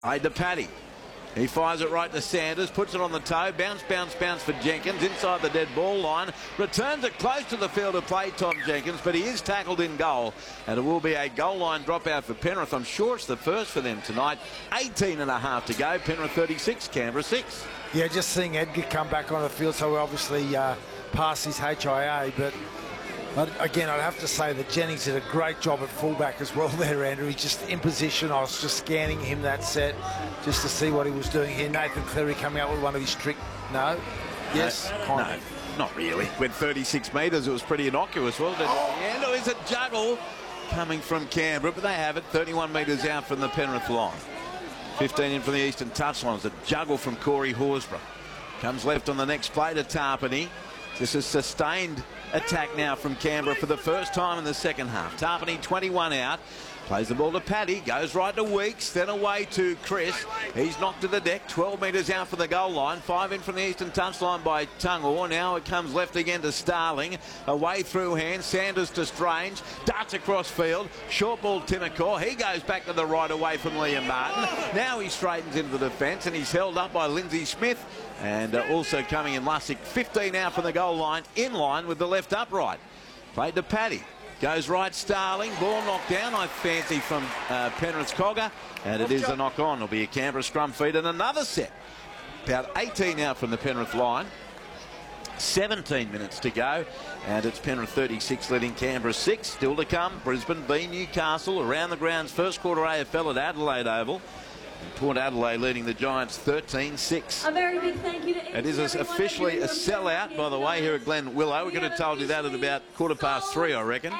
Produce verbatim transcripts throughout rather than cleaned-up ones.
Aid to Paddy. He fires it right to Sanders, puts it on the toe, bounce, bounce, bounce for Jenkins, inside the dead ball line, returns it close to the field of play, Tom Jenkins, but he is tackled in goal, and it will be a goal line dropout for Penrith. I'm sure it's the first for them tonight. eighteen and a half to go, Penrith thirty-six, Canberra six. Yeah, just seeing Edgar come back on the field, so we obviously uh, passed his H I A, but again, I'd have to say that Jennings did a great job at fullback as well there, Andrew. He's just in position. I was just scanning him that set just to see what he was doing here. Nathan Cleary coming out with one of his trick. No? Yes? No, no, not really. Went thirty-six metres. It was pretty innocuous, wasn't it? Oh. And it was a juggle coming from Canberra, but they have it thirty-one metres out from the Penrith line. fifteen in from the eastern touchline. It's a juggle from Corey Horsburgh. Comes left on the next play to Tarpany. This is sustained attack now from Canberra for the first time in the second half. Tarpany twenty-one out. Plays the ball to Paddy. Goes right to Weeks. Then away to Chris. He's knocked to the deck. twelve metres out from the goal line. Five in from the eastern touchline by Tungor. Now it comes left again to Starling. Away through hand. Sanders to Strange. Darts across field. Short ball Timacor. He goes back to the right away from Liam Martin. Now he straightens into the defence and he's held up by Lindsay Smith. And uh, also coming in Lussick, fifteen out from the goal line, in line with the left upright. Played to Paddy. Goes right, Starling. Ball knocked down, I fancy, from uh, Penrith's Cogger. And it is a knock on. It'll be a Canberra scrum feed and another set. About eighteen out from the Penrith line. seventeen minutes to go. And it's Penrith thirty-six leading Canberra six. Still to come, Brisbane v Newcastle. Around the grounds, first quarter A F L at Adelaide Oval. Port Adelaide leading the Giants thirteen six. A very big thank you to it is officially a sellout, by the way, here at Glen Willow. We could have told you that at about quarter past three, I reckon.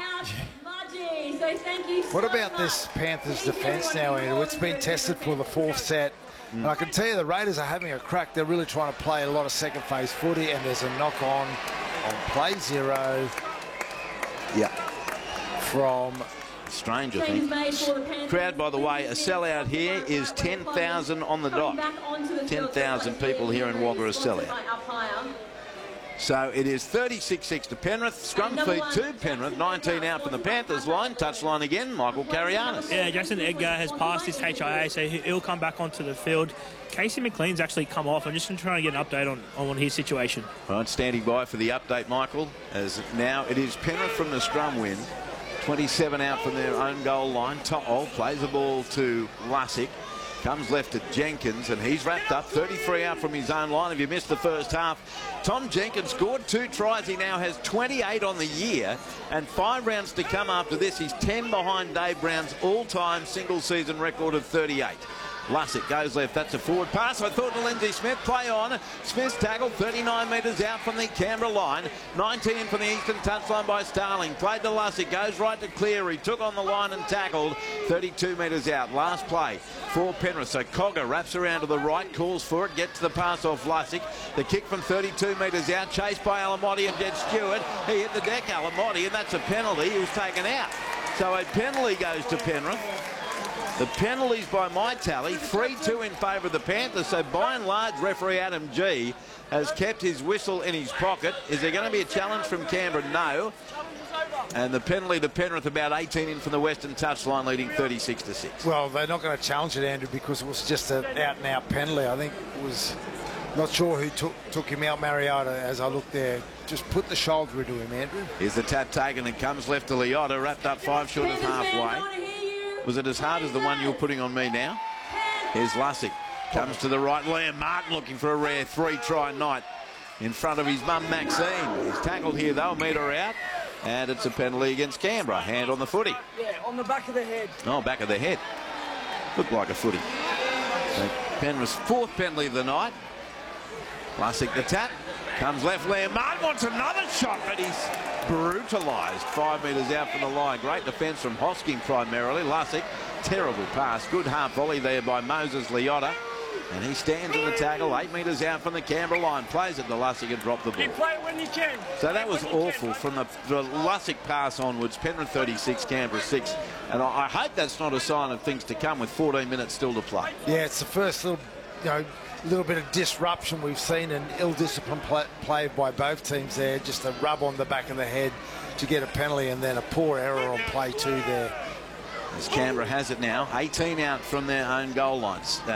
What about this Panthers defence now, Andrew? It's been tested for the fourth set. Mm. And I can tell you the Raiders are having a crack. They're really trying to play a lot of second phase footy, and there's a knock on on play zero. Yeah. From Strange, I think. Crowd, by the way, a sellout here is ten thousand on the dot. ten thousand people here in Wagga are sellout. So it is thirty-six six to Penrith. Scrum feed to Penrith. nineteen out from the Panthers line. Touchline again, Michael Carianis. Yeah, Jackson Edgar has passed his H I A, so he'll come back onto the field. Casey McLean's actually come off. I'm just trying to get an update on, on his situation. Right, standing by for the update, Michael, as now it is Penrith from the scrum win. twenty-seven out from their own goal line. To'o plays the ball to Lussick. Comes left to Jenkins, and he's wrapped up. thirty-three out from his own line. If you missed the first half, Tom Jenkins scored two tries. He now has twenty-eight on the year, and five rounds to come after this. He's ten behind Dave Brown's all-time single-season record of thirty-eight. Lussick goes left. That's a forward pass. I thought to Lindsay Smith. Play on. Smith's tackled thirty-nine metres out from the Canberra line. nineteen from the eastern touchline by Starling. Played to Lussick. Goes right to Cleary. Took on the line and tackled. thirty-two metres out. Last play for Penrith. So Cogger wraps around to the right. Calls for it. Gets the pass off Lussick. The kick from thirty-two metres out. Chased by Alamotti and Jed Stewart. He hit the deck, Alamotti, and that's a penalty. He was taken out. So a penalty goes to Penrith. The penalties by my tally, three two in favour of the Panthers. So by and large, referee Adam G has kept his whistle in his pocket. Is there going to be a challenge from Canberra? No. And the penalty to Penrith about eighteen in from the western touchline, leading thirty-six to six. Well, they're not going to challenge it, Andrew, because it was just an out-and-out penalty. I think it was, not sure who took, took him out. Mariota, as I look there, just put the shoulder into him, Andrew. Here's the tap taken and comes left to Leota, wrapped up five short of halfway. Was it as hard as the one you're putting on me now? Here's Lussick. Comes to the right. Liam Martin looking for a rare three-try night in front of his mum, Maxine. He's tackled here, though. Metre out. And it's a penalty against Canberra. Hand on the footy. Yeah, on the back of the head. Oh, back of the head. Looked like a footy. So Penrith's fourth penalty of the night. Lussick the tap. Comes left. Liam Martin wants another shot, but he's brutalised. Five metres out from the line. Great defence from Hosking primarily. Lussick, terrible pass. Good half volley there by Moses Leota. And he stands in the tackle, eight metres out from the Canberra line. Plays it to Lussick and dropped the ball. You play it when you can. So that was awful from the, the Lussick pass onwards. Penrith thirty-six, Canberra six. And I, I hope that's not a sign of things to come with fourteen minutes still to play. Yeah, it's the first little, you know, little bit of disruption we've seen, and ill-disciplined play, play by both teams there. Just a rub on the back of the head to get a penalty, and then a poor error on play two there. As Canberra has it now, eighteen out from their own goal lines.